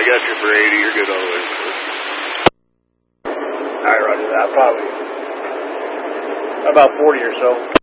I got you for 80. You're good all the way. All right, roger that. Probably about 40 or so.